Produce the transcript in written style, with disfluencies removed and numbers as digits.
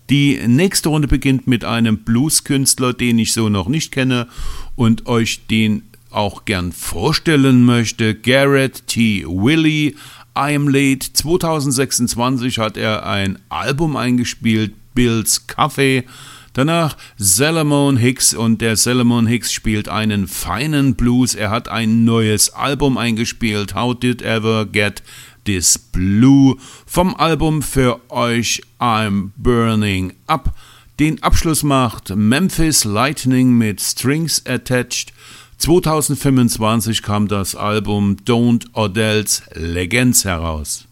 Die nächste Runde beginnt mit einem Blueskünstler, den ich so noch nicht kenne und euch den auch gern vorstellen möchte. Garrett T. Willey, I Am Late. 2026 hat er ein Album eingespielt, Bill's Cafe. Danach Salomon Hicks, und der Salomon Hicks spielt einen feinen Blues. Er hat ein neues Album eingespielt, How Did Ever Get This Blue? Vom Album für euch I'm Burning Up. Den Abschluss macht Memphis Lightning mit Strings Attached. 2025 kam das Album Don't Odell's Legends heraus.